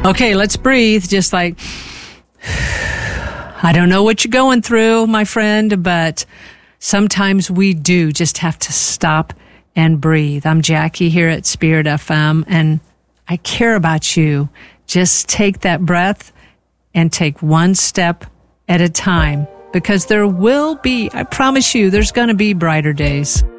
Okay, let's breathe. Just like, I don't know what you're going through, my friend, but sometimes we do just have to stop and breathe. I'm Jackie here at Spirit FM, and I care about you. Just take that breath and take one step at a time, because there will be, I promise you, there's going to be brighter days.